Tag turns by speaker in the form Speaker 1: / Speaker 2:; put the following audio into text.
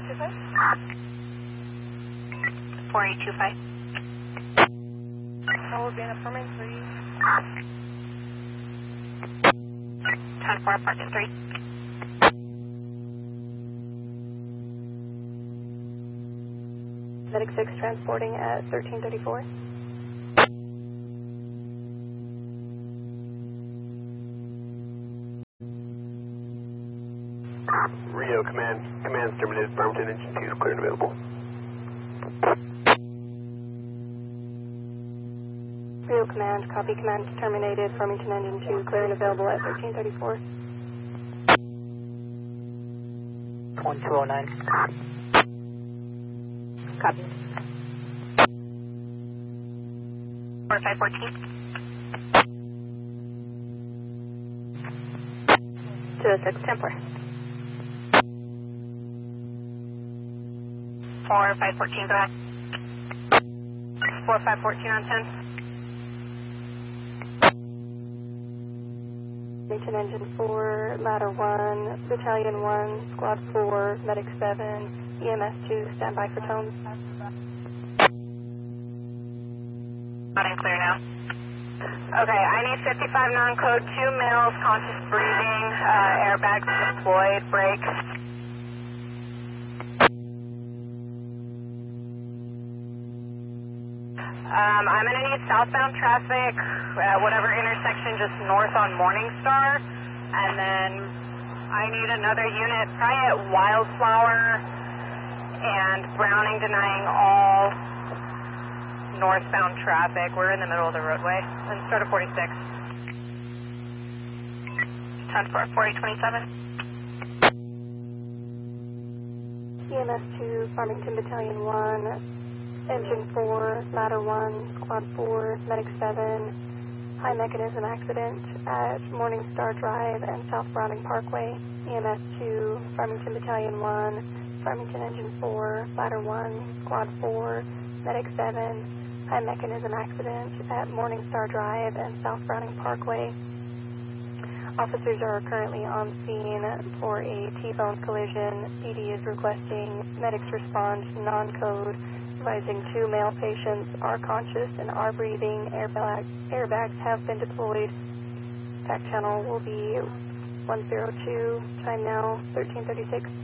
Speaker 1: 4825.
Speaker 2: Hold in affirming, please.
Speaker 1: 10-4, apartment 3.
Speaker 2: Medic 6 transporting at 1334.
Speaker 3: Rio Command. Command's terminated. Farmington engine 2 is clear and available.
Speaker 2: Rio Command, copy. Command terminated. Farmington engine 2 clear and available at 1334.
Speaker 4: 1209.
Speaker 1: Copy. 4514.
Speaker 2: 206, 10-4.
Speaker 1: 4514, go ahead. 4514 on 10.
Speaker 2: Farmington engine 4, ladder 1, battalion 1, squad 4, medic 7, EMS 2, standby for tones.
Speaker 1: Not in clear now. Okay, I need 55 non-code, 2 males, conscious breathing, airbags deployed, brakes. I'm going to need southbound traffic at whatever intersection just north on Morningstar. And then I need another unit probably at Wildflower and Browning denying all northbound traffic. We're in the middle of the roadway. And start at 46. 10-4, 4027.
Speaker 2: EMS 2, Farmington Battalion 1, Engine 4, Ladder 1, Squad 4, Medic 7, high mechanism accident at Morningstar Drive and South Browning Parkway. EMS 2, Farmington Battalion 1, Farmington Engine 4, Ladder 1, Squad 4, Medic 7, high mechanism accident at Morningstar Drive and South Browning Parkway. Officers are currently on scene for a T-bone collision. PD is requesting medics respond non-code, advising 2 male patients are conscious and are breathing. Airbags have been deployed. Back channel will be 102, time now 1336.